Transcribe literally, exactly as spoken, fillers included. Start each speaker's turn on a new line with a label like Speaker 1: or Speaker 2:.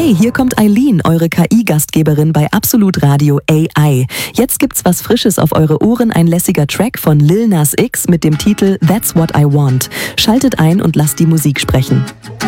Speaker 1: Hey, hier kommt Eileen, eure K I-Gastgeberin bei Absolut Radio A I. Jetzt gibt's was Frisches auf eure Ohren, ein lässiger Track von Lil Nas X mit dem Titel That's What I Want. Schaltet ein und lasst die Musik sprechen.